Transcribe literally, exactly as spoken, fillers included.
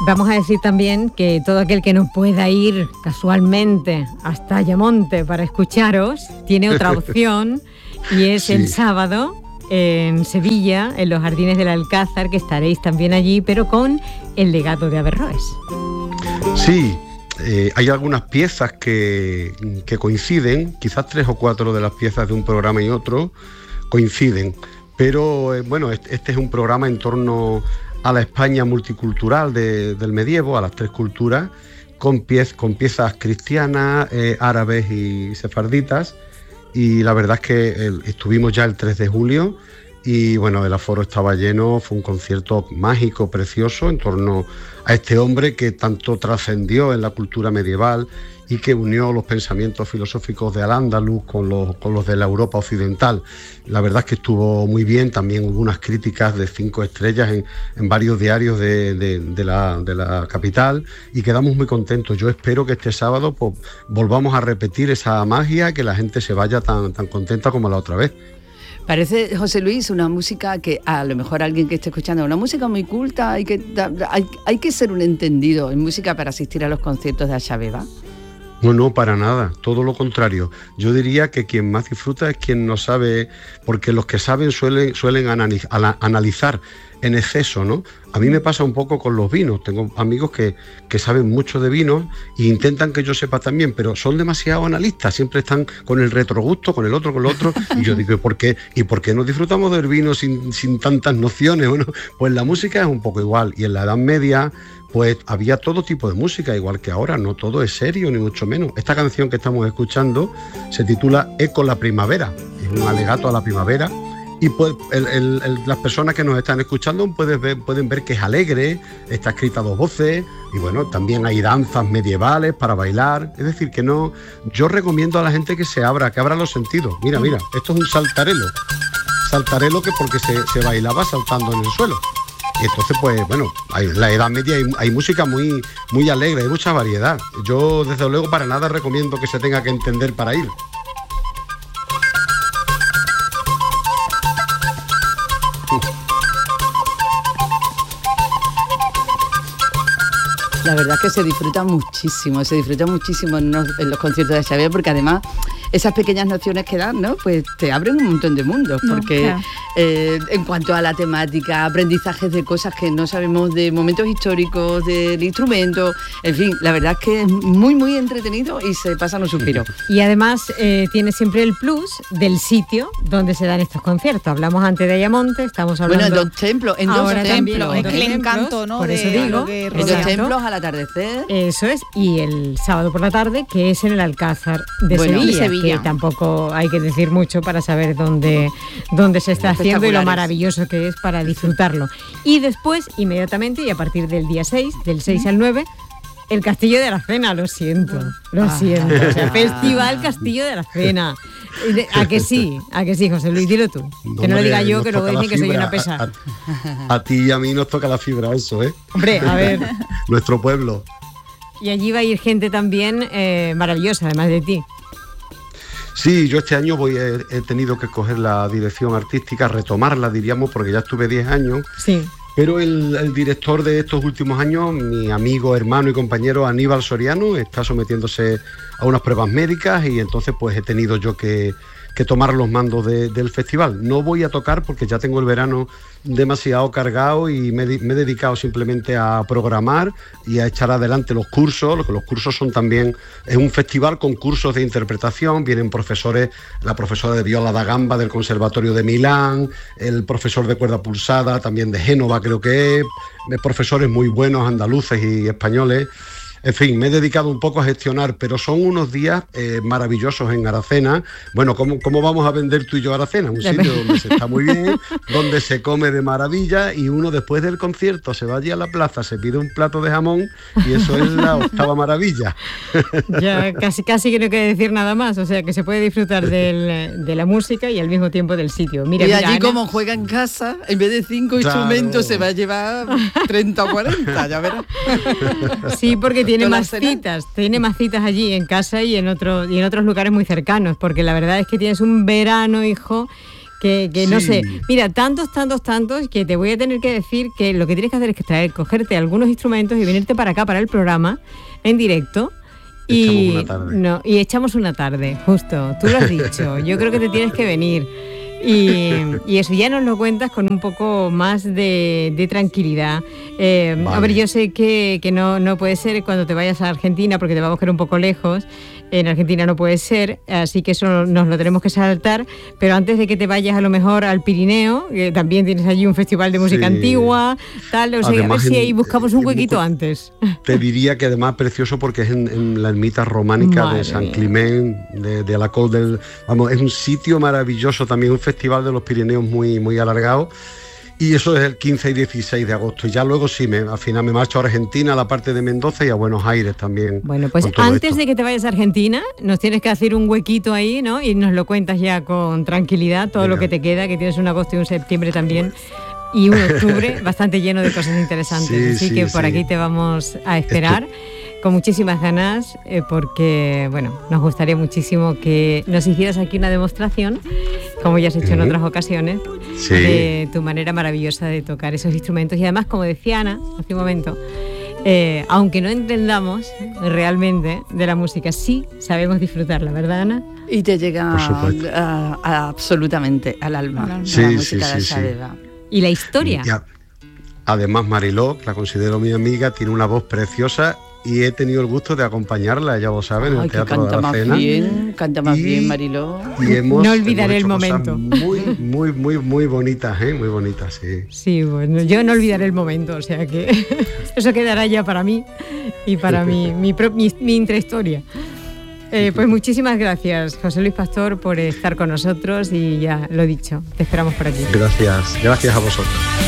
Vamos a decir también que todo aquel que no pueda ir casualmente hasta Ayamonte para escucharos, tiene otra opción y es sí. el sábado en Sevilla, en los Jardines del Alcázar, que estaréis también allí, pero con el legado de Averroes. Sí, eh, hay algunas piezas que, que coinciden, quizás tres o cuatro de las piezas de un programa y otro coinciden, pero eh, bueno, este, este es un programa en torno a la España multicultural de, del medievo, a las tres culturas, con, piez, con piezas cristianas, eh, árabes y sefarditas, y la verdad es que el, estuvimos ya el tres de julio y bueno, el aforo estaba lleno, fue un concierto mágico, precioso, en torno a este hombre que tanto trascendió en la cultura medieval y que unió los pensamientos filosóficos de Al-Ándalus con los, con los de la Europa occidental. La verdad es que estuvo muy bien, también hubo unas críticas de cinco estrellas en, en varios diarios de, de, de, la, de la capital y quedamos muy contentos. Yo espero que este sábado pues, volvamos a repetir esa magia, que la gente se vaya tan, tan contenta como la otra vez. Parece, José Luis, una música que a lo mejor alguien que esté escuchando, una música muy culta, hay que, hay, hay que ser un entendido en música para asistir a los conciertos de Asha Beba. No, no, para nada, todo lo contrario. Yo diría que quien más disfruta es quien no sabe, porque los que saben suelen, suelen analiz- analizar en exceso, ¿no? A mí me pasa un poco con los vinos. Tengo amigos que, que saben mucho de vinos e intentan que yo sepa también, pero son demasiado analistas, siempre están con el retrogusto, con el otro, con el otro, y yo digo, ¿y por qué? ¿Y por qué no disfrutamos del vino sin, sin tantas nociones? Bueno, pues la música es un poco igual, y en la Edad Media pues había todo tipo de música, igual que ahora, no todo es serio, ni mucho menos. Esta canción que estamos escuchando se titula Eco la primavera, es un alegato a la primavera, y pues el, el, el, las personas que nos están escuchando pueden ver, pueden ver que es alegre, está escrita a dos voces, y bueno, también hay danzas medievales para bailar, es decir, que no, yo recomiendo a la gente que se abra, que abra los sentidos. Mira, mira, esto es un saltarelo, saltarelo que porque se, se bailaba saltando en el suelo. Y entonces, pues, bueno, hay, la Edad Media hay, hay música muy, muy alegre, hay mucha variedad. Yo, desde luego, para nada recomiendo que se tenga que entender para ir. La verdad es que se disfruta muchísimo, se disfruta muchísimo en los, en los conciertos de Asha Beba, porque además esas pequeñas nociones que dan, ¿no? Pues te abren un montón de mundos, porque no, claro. eh, en cuanto a la temática, aprendizajes de cosas que no sabemos, de momentos históricos, del instrumento, en fin, la verdad es que es muy, muy entretenido y se pasan un suspiro. Y además eh, tiene siempre el plus del sitio donde se dan estos conciertos. Hablamos antes de Ayamonte, estamos hablando... Bueno, en dos templos, en dos templos. Es que el encanto, ¿no? Por eso digo, en dos templos al atardecer. Eso es, y el sábado por la tarde, que es en el Alcázar de bueno, Sevilla, Sevilla, que tampoco hay que decir mucho para saber dónde, dónde se está haciendo y lo maravilloso que es para disfrutarlo. Y después, inmediatamente, y a partir del día seis, del seis al nueve, el Castillo de Aracena, lo siento, lo ah. siento. O sea, Festival Castillo de Aracena. ¿A que sí? ¿A que sí, José Luis? Dilo tú. No, que no lo diga yo, que luego dicen que soy una pesa. A, a, a ti y a mí nos toca la fibra eso, ¿eh? Hombre, a ver. Nuestro pueblo. Y allí va a ir gente también eh, maravillosa, además de ti. Sí, yo este año voy, he, he tenido que coger la dirección artística, retomarla, diríamos, porque ya estuve diez años. Sí. Pero el, el director de estos últimos años, mi amigo, hermano y compañero Aníbal Soriano, está sometiéndose a unas pruebas médicas y entonces pues he tenido yo que, que tomar los mandos de, del festival. No voy a tocar porque ya tengo el verano demasiado cargado y me, me he dedicado simplemente a programar y a echar adelante los cursos. Los, los cursos son también, es un festival con cursos de interpretación, vienen profesores, la profesora de viola da Gamba del Conservatorio de Milán, el profesor de cuerda pulsada también de Génova creo que es, profesores muy buenos andaluces y españoles. En fin, me he dedicado un poco a gestionar, pero son unos días eh, maravillosos en Aracena. Bueno, ¿cómo, ¿cómo vamos a vender tú y yo Aracena? Un sitio donde se está muy bien, donde se come de maravilla y uno después del concierto se va allí a la plaza, se pide un plato de jamón y eso es la octava maravilla. Ya casi casi que no hay que decir nada más, o sea que se puede disfrutar del, de la música y al mismo tiempo del sitio. Mira, y mira, allí Ana, como juega en casa, en vez de cinco claro. instrumentos se va a llevar treinta o cuarenta, ya verás. Sí, porque tiene más citas, tiene más citas allí en casa y en otro, y en otros lugares muy cercanos, porque la verdad es que tienes un verano, hijo, Que, que no Sí. sé, mira, tantos, tantos, tantos, que te voy a tener que decir que lo que tienes que hacer es que traer, cogerte algunos instrumentos y venirte para acá, para el programa, en directo. Y, Echamos una tarde. No, y echamos una tarde, justo, tú lo has dicho, yo creo que te tienes que venir. Y, y eso ya nos lo cuentas con un poco más de, de tranquilidad. Eh, Vale. A ver, yo sé que, que no, no puede ser cuando te vayas a Argentina porque te va a coger un poco lejos. En Argentina no puede ser, así que eso nos lo tenemos que saltar. Pero antes de que te vayas a lo mejor al Pirineo, que también tienes allí un festival de música Sí. antigua, tal, o sea, Además, a ver si en- ahí buscamos un en- huequito antes. Te diría que además precioso porque es en, en la ermita románica Madre de San mía. Climén, de, de la Col del... Vamos, es un sitio maravilloso también, un festival de los Pirineos muy, muy alargado. Y eso es el quince y dieciséis de agosto. Y ya luego sí, me, al final me marcho a Argentina, a la parte de Mendoza y a Buenos Aires también. Bueno, pues con todo antes esto. de que te vayas a Argentina, nos tienes que hacer un huequito ahí, ¿no? Y nos lo cuentas ya con tranquilidad, todo Venga. lo que te queda, que tienes un agosto y un septiembre también. Y un octubre bastante lleno de cosas interesantes. Sí, Así sí, que por sí. aquí te vamos a esperar con muchísimas ganas, eh, porque, bueno, nos gustaría muchísimo que nos hicieras aquí una demostración, como ya has hecho en Ujú. otras ocasiones, Sí. de tu manera maravillosa de tocar esos instrumentos. Y además, como decía Ana hace un momento, eh, aunque no entendamos realmente de la música, sí sabemos disfrutarla, ¿verdad, Ana? Y te llega Por supuesto. a- a- absolutamente al alma, Al alma. la Sí, música sí, de sí, sí. Saavedra. Y la historia. Y a- además Mariló, que la considero mi amiga, tiene una voz preciosa y he tenido el gusto de acompañarla, ya lo saben, en Ay, el que Teatro canta de la más Cena. bien, canta más Y- bien, Mariló. Y hemos, No olvidaré hemos el hecho cosas momento. Muy, muy, muy, muy bonitas, ¿eh? Muy bonitas, sí. Sí, bueno, yo no olvidaré el momento, o sea que eso quedará ya para mí y para mi, mi, pro- mi, mi intrahistoria. Eh, pues muchísimas gracias, José Luis Pastor, por estar con nosotros y ya lo dicho, te esperamos por aquí. Gracias, gracias a vosotros.